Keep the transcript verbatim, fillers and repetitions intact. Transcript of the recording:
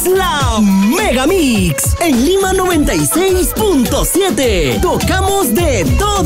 la Mega Mix en Lima noventa y seis punto siete. Tocamos de todo.